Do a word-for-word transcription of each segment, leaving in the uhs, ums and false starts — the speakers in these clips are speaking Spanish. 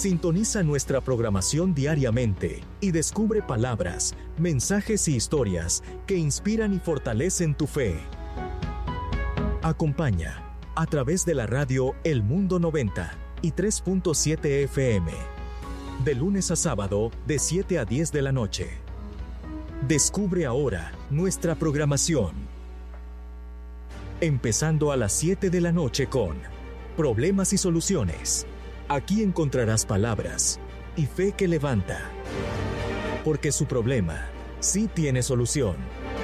Sintoniza nuestra programación diariamente y descubre palabras, mensajes y historias que inspiran y fortalecen tu fe. Acompaña a través de la radio El Mundo noventa y tres punto siete F M, de lunes a sábado de siete a diez de la noche. Descubre ahora nuestra programación. Empezando a las siete de la noche con Problemas y Soluciones. Aquí encontrarás palabras y fe que levanta. Porque su problema sí tiene solución.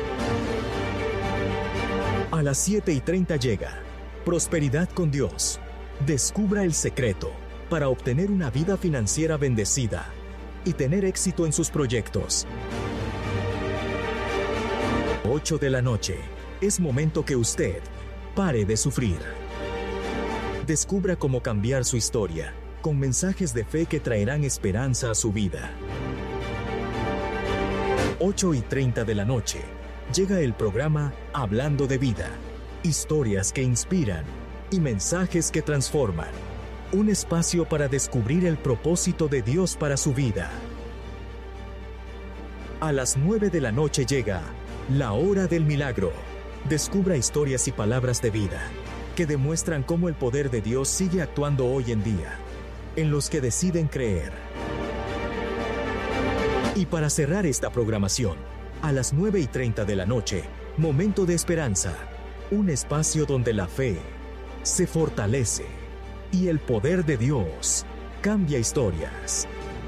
A las siete y treinta llega Prosperidad con Dios. Descubra el secreto para obtener una vida financiera bendecida y tener éxito en sus proyectos. ocho de la noche. Es momento que usted pare de sufrir. Descubra cómo cambiar su historia con mensajes de fe que traerán esperanza a su vida. ocho y treinta de la noche. Llega el programa Hablando de Vida. Historias que inspiran y mensajes que transforman. Un espacio para descubrir el propósito de Dios para su vida. A las nueve de la noche llega La Hora del Milagro. Descubra historias y palabras de vida que demuestran cómo el poder de Dios sigue actuando hoy en día en los que deciden creer. Y para cerrar esta programación, a las nueve y treinta de la noche, Momento de Esperanza, un espacio donde la fe se fortalece y el poder de Dios cambia historias.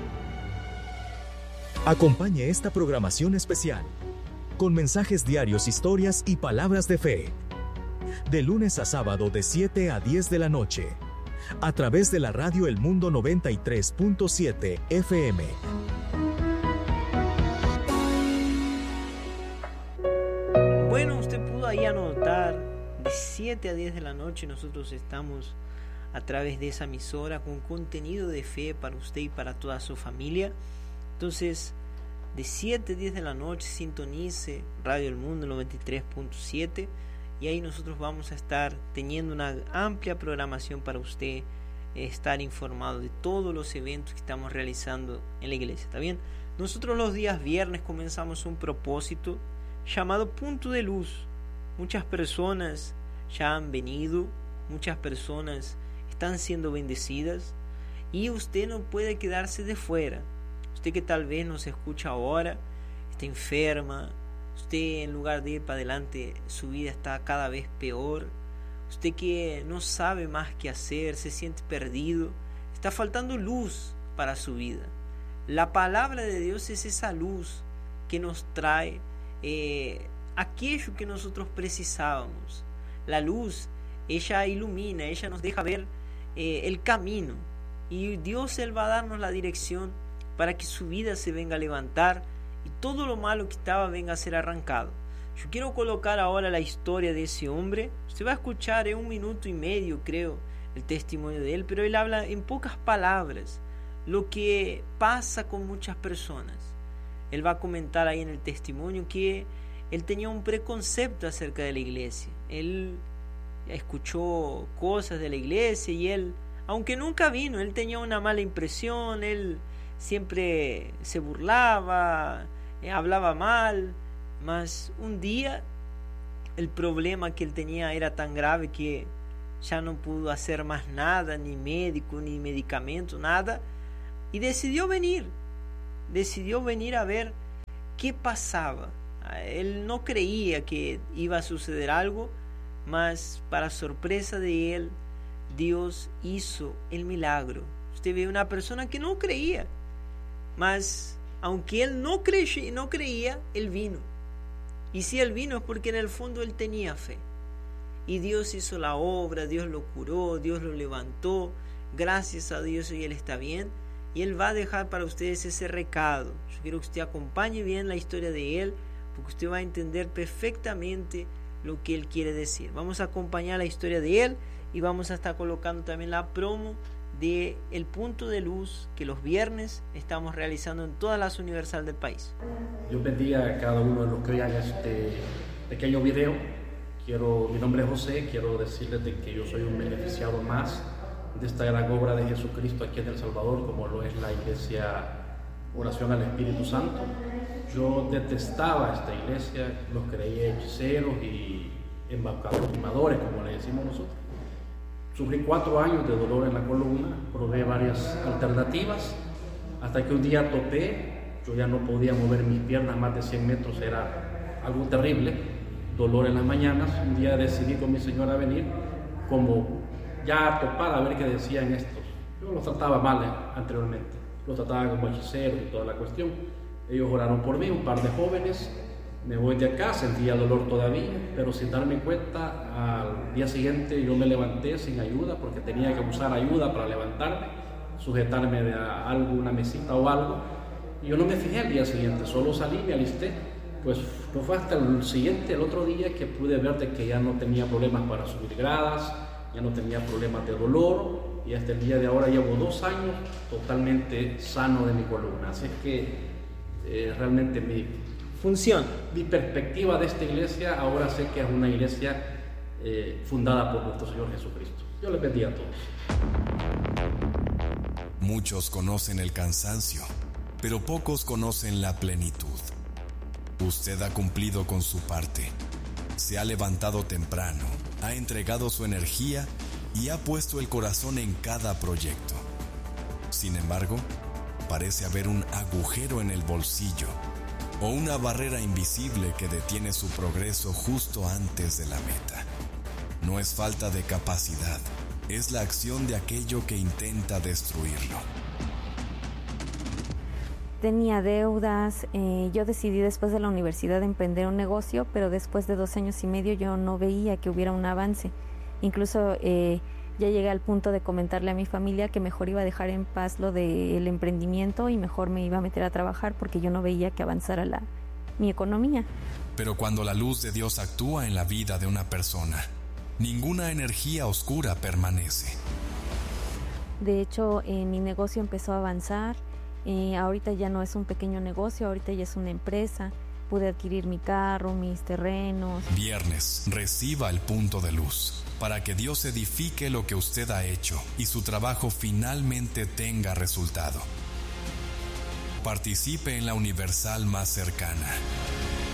Acompañe esta programación especial con mensajes diarios, historias y palabras de fe, de lunes a sábado de siete a diez de la noche, a través de la radio El Mundo noventa y tres punto siete F M. Bueno, usted pudo ahí anotar, de siete a diez de la noche nosotros estamos a través de esa emisora con contenido de fe para usted y para toda su familia. Entonces, de siete a diez de la noche sintonice Radio El Mundo noventa y tres punto siete y ahí nosotros vamos a estar teniendo una amplia programación para usted, estar informado de todos los eventos que estamos realizando en la iglesia. ¿Está bien? Nosotros los días viernes comenzamos un propósito llamado Punto de Luz. Muchas personas ya han venido, muchas personas están siendo bendecidas y usted no puede quedarse de fuera. Usted que tal vez nos escucha ahora, está enferma, usted en lugar de ir para adelante, su vida está cada vez peor, usted que no sabe más qué hacer, se siente perdido, está faltando luz para su vida. La palabra de Dios es esa luz que nos trae eh, aquello que nosotros precisábamos. La luz, ella ilumina, ella nos deja ver eh, el camino y Dios Él va a darnos la dirección para que su vida se venga a levantar y todo lo malo que estaba venga a ser arrancado. Yo quiero colocar ahora la historia de ese hombre. Usted va a escuchar en un minuto y medio, creo, el testimonio de él, pero él habla en pocas palabras lo que pasa con muchas personas. Él va a comentar ahí en el testimonio que él tenía un preconcepto acerca de la iglesia. Él escuchó cosas de la iglesia y él, aunque nunca vino, él tenía una mala impresión, él siempre se burlaba, eh, hablaba mal, mas un día el problema que él tenía era tan grave que ya no pudo hacer más nada, ni médico, ni medicamento, nada, y decidió venir, decidió venir a ver qué pasaba. Él no creía que iba a suceder algo, mas para sorpresa de él, Dios hizo el milagro. Usted ve una persona que no creía, mas aunque él no creía, no creía, él vino. Y si él vino es porque en el fondo él tenía fe. Y Dios hizo la obra, Dios lo curó, Dios lo levantó. Gracias a Dios y él está bien. Y él va a dejar para ustedes ese recado. Yo quiero que usted acompañe bien la historia de él, porque usted va a entender perfectamente lo que él quiere decir. Vamos a acompañar la historia de él y vamos a estar colocando también la promo de el Punto de Luz que los viernes estamos realizando en todas las universidades del país. Dios bendiga a cada uno de los que vean este pequeño video. Quiero, mi nombre es José, quiero decirles de que yo soy un beneficiado más de esta gran obra de Jesucristo aquí en El Salvador, como lo es la iglesia Oración al Espíritu Santo. Yo detestaba esta iglesia, los creía hechiceros y embaucadores, como le decimos nosotros. Sufrí cuatro años de dolor en la columna, probé varias alternativas, hasta que un día topé, yo ya no podía mover mis piernas más de cien metros, era algo terrible, dolor en las mañanas. Un día decidí con mi señora venir, como ya a topar a ver qué decían estos. Yo los trataba mal eh, anteriormente, los trataba como hechiceros y toda la cuestión. Ellos oraron por mí, un par de jóvenes. Me voy de acá, sentía dolor todavía, pero sin darme cuenta, al día siguiente yo me levanté sin ayuda, porque tenía que usar ayuda para levantarme, sujetarme de algo, una mesita o algo. Y yo no me fijé al día siguiente, solo salí, me alisté. Pues no fue hasta el siguiente, el otro día, que pude ver de que ya no tenía problemas para subir gradas, ya no tenía problemas de dolor, y hasta el día de ahora llevo dos años totalmente sano de mi columna. Así es que eh, realmente mi función, mi perspectiva de esta iglesia ahora sé que es una iglesia eh, fundada por nuestro Señor Jesucristo. Yo les bendiga a todos. Muchos conocen el cansancio, pero pocos conocen la plenitud. Usted ha cumplido con su parte. Se ha levantado temprano, ha entregado su energía y ha puesto el corazón en cada proyecto. Sin embargo, parece haber un agujero en el bolsillo o una barrera invisible que detiene su progreso justo antes de la meta. No es falta de capacidad, es la acción de aquello que intenta destruirlo. Tenía deudas, eh, yo decidí después de la universidad emprender un negocio, pero después de dos años y medio yo no veía que hubiera un avance. Incluso eh, ya llegué al punto de comentarle a mi familia que mejor iba a dejar en paz lo del emprendimiento y mejor me iba a meter a trabajar porque yo no veía que avanzara la, mi economía. Pero cuando la luz de Dios actúa en la vida de una persona, ninguna energía oscura permanece. De hecho, eh, mi negocio empezó a avanzar. Eh, ahorita ya no es un pequeño negocio, ahorita ya es una empresa. Pude adquirir mi carro, mis terrenos. Viernes, reciba el punto de luz para que Dios edifique lo que usted ha hecho y su trabajo finalmente tenga resultado. Participe en la universal más cercana.